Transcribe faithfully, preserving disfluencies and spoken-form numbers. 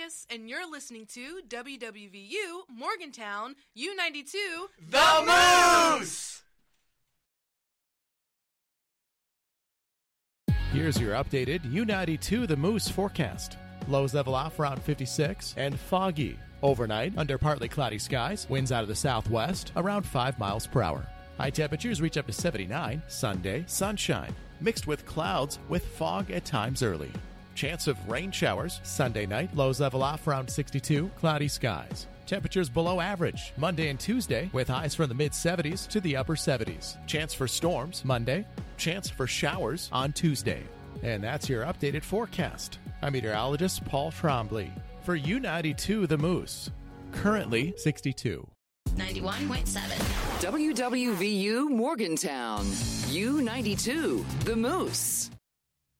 Marius, and you're listening to W W V U Morgantown U ninety-two The Moose! Here's your updated U ninety-two The Moose forecast. Lows level off around fifty-six and foggy. Overnight, under partly cloudy skies, winds out of the southwest around five miles per hour. High temperatures reach up to seventy-nine. Sunday, sunshine, mixed with clouds with fog at times early. Chance of rain showers Sunday night. Lows level off around sixty-two. Cloudy skies. Temperatures below average Monday and Tuesday with highs from the mid seventies to the upper seventies. Chance for storms Monday. Chance for showers on Tuesday. And that's your updated forecast. I'm meteorologist Paul Trombley for U ninety-two The Moose. Currently sixty-two. ninety-one point seven. W W V U Morgantown. U ninety-two The Moose.